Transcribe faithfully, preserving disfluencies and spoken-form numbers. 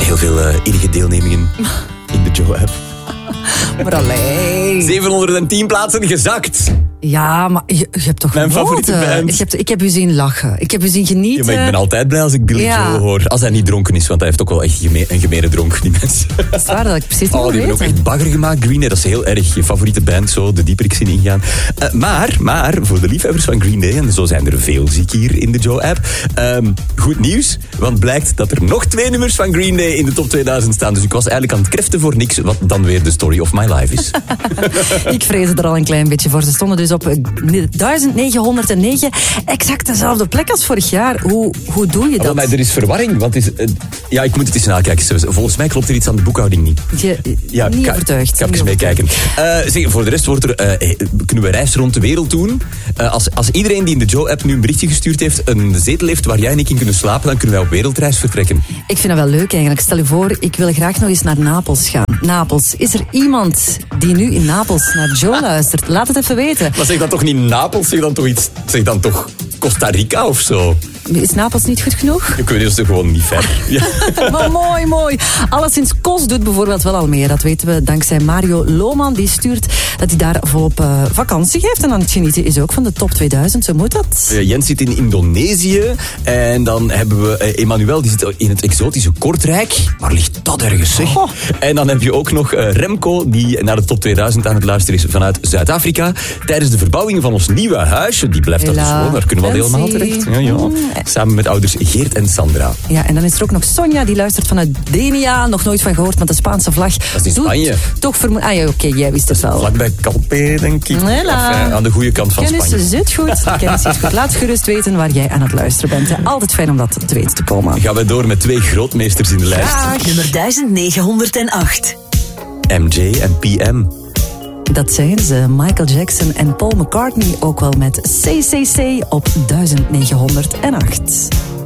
heel veel uh, innige deelnemingen in de Joe-app. Maar alleen. zevenhonderdtien plaatsen gezakt. Ja, maar je, je hebt toch Mijn favoriete band. Ik heb, ik heb u zien lachen. Ik heb u zien genieten. Ja, maar ik ben altijd blij als ik Billy Ja. Joe hoor. Als hij niet dronken is, want hij heeft ook wel echt geme- een gemene dronk, die mensen. Dat is waar, dat ik precies niet Oh, die hebben weten. ook echt bagger gemaakt, Green Day. Dat is heel erg je favoriete band, zo, de dieper ik zin ingaan. Uh, maar, maar, voor de liefhebbers van Green Day, en zo zijn er veel, zie ik hier in de Joe-app. Um, goed nieuws, want blijkt dat er nog twee nummers van Green Day in de top tweeduizend staan. Dus ik was eigenlijk aan het kreften voor niks, wat dan weer de story of my life is. Ik vrees er al een klein beetje voor. Ze stonden dus op duizend negenhonderdnegen. Exact dezelfde plek als vorig jaar. Hoe, hoe doe je dat? Oh, maar er is verwarring, want is, uh, ja, ik moet het eens nakijken. Volgens mij klopt er iets aan de boekhouding niet. Je, Ja, niet ka- overtuigd. Ik ga Niet even meekijken. Uh, zeg, voor de rest wordt er, uh, kunnen we reis rond de wereld doen. Uh, als, als iedereen die in de Joe-app nu een berichtje gestuurd heeft, een zetel heeft waar jij en ik in kunnen slapen, dan kunnen wij op wereldreis vertrekken. Ik vind dat wel leuk eigenlijk. Stel je voor, ik wil graag nog eens naar Napels gaan. Napels. Is er iemand die nu in Napels naar Joe luistert? Laat het even weten. Maar zeg dan toch niet Napels, zeg dan toch iets, zeg dan toch Costa Rica of zo? Is Napels niet goed genoeg? Ik weet het, dat is gewoon niet ver. Ja. Maar mooi, mooi. Alleszins Kos doet bijvoorbeeld wel al meer. Dat weten we dankzij Mario Lohman. Die stuurt dat hij daar volop uh, vakantie geeft. En aan het genieten is ook van de top tweeduizend. Zo moet dat. Uh, Jens zit in Indonesië. En dan hebben we uh, Emmanuel, die zit in het exotische Kortrijk. Waar ligt dat ergens, zeg? Oh. En dan heb je ook nog uh, Remco, die naar de top tweeduizend aan het luisteren is vanuit Zuid-Afrika. Tijdens de verbouwing van ons nieuwe huisje. Die blijft dat dus gewoon. Daar kunnen we al helemaal terecht. Ja, ja. Mm. Samen met ouders Geert en Sandra. Ja, en dan is er ook nog Sonja, die luistert vanuit Denia. Nog nooit van gehoord, met de Spaanse vlag. Dat is in Doet Spanje. Toch vermoed... Ah ja, oké, okay, jij wist het wel. Vlakbij Calpe, denk ik. Hela. Of, uh, aan de goede kant van Kennis Spanje. zit goed. Kennis zit goed. Laat gerust weten waar jij aan het luisteren bent. Hè. Altijd fijn om dat te weten te komen. Gaan we door met twee grootmeesters in de lijst. Graag. Nummer duizend negenhonderdacht. M J en P M. Dat zijn ze, Michael Jackson en Paul McCartney, ook wel met C C C op duizend negenhonderdacht.